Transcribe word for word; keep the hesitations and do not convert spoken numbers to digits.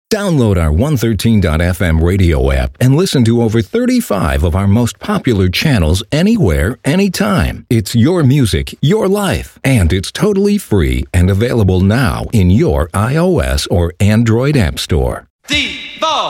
Download our one thirteen dot f m radio app and listen to over thirty-five of our most popular channels anywhere, anytime. It's your music, your life, and it's totally free and available now in your iOS or Android app store. Devo!